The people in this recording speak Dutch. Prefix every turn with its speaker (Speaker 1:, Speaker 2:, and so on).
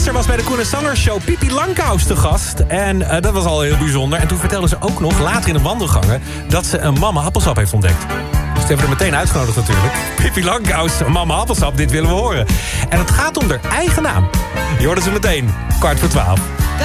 Speaker 1: Gisteren was bij de Koen en Sander Show Pippi Langkous te gast. En dat was al heel bijzonder. En toen vertelde ze ook nog later in de wandelgangen dat ze een mama appelsap heeft ontdekt. Dus ze hebben er meteen uitgenodigd natuurlijk. Pippi Langkous, mama appelsap, dit willen we horen. En het gaat om haar eigen naam. Je hoorde ze meteen, 11:15.